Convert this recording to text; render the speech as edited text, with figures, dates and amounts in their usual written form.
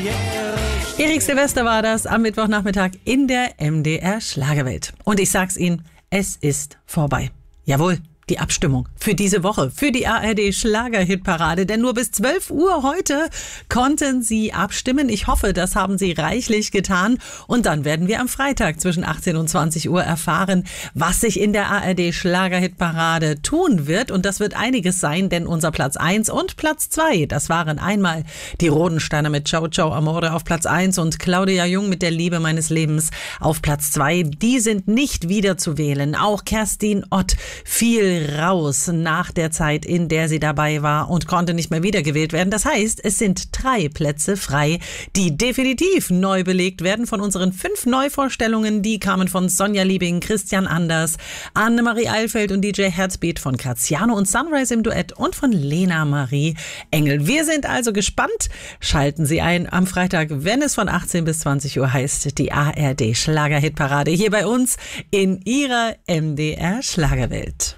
Erik Silvester war das am Mittwochnachmittag in der MDR Schlagerwelt. Und ich sag's Ihnen, es ist vorbei. Jawohl. Die Abstimmung für diese Woche, für die ARD Schlagerhitparade. Denn nur bis 12 Uhr heute konnten Sie abstimmen. Ich hoffe, das haben Sie reichlich getan. Und dann werden wir am Freitag zwischen 18 und 20 Uhr erfahren, was sich in der ARD Schlagerhitparade tun wird. Und das wird einiges sein, denn unser Platz 1 und Platz 2, das waren einmal die Rodensteiner mit Ciao Ciao Amore auf Platz 1 und Claudia Jung mit Der Liebe meines Lebens auf Platz 2. Die sind nicht wieder zu wählen. Auch Kerstin Ott fiel raus nach der Zeit, in der sie dabei war und konnte nicht mehr wiedergewählt werden. Das heißt, es sind 3 Plätze frei, die definitiv neu belegt werden von unseren 5 Neuvorstellungen. Die kamen von Sonja Liebing, Christian Anders, Annemarie Eilfeld und DJ Herzbeat, von Graziano und Sunrise im Duett und von Lena Marie Engel. Wir sind also gespannt. Schalten Sie ein am Freitag, wenn es von 18 bis 20 Uhr heißt, die ARD Schlagerhitparade hier bei uns in Ihrer MDR Schlagerwelt.